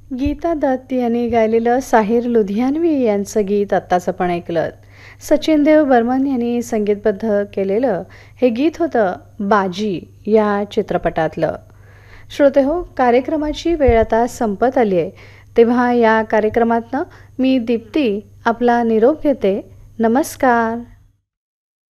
गीता दत्त यांनी गायलेलं साहिर लुधियानवी यांचं गीत आत्ताच आपण ऐकलं. सचिन देव बर्मन यांनी संगीतबद्ध केलेलं हे गीत होतं बाजी या चित्रपटातलं. श्रोते हो, कार्यक्रमाची वेळ आता संपत आली आहे, तेव्हा या कार्यक्रमातनं मी दीप्ती आपला निरोप घेते. नमस्कार.